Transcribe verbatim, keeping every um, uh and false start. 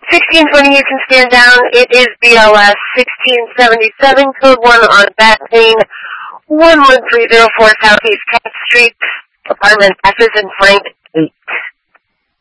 sixteen twenty, you can stand down. It is B L S sixteen seventy-seven, code one on back pain, one one three zero four Southeast tenth Street, apartment F is in Frank,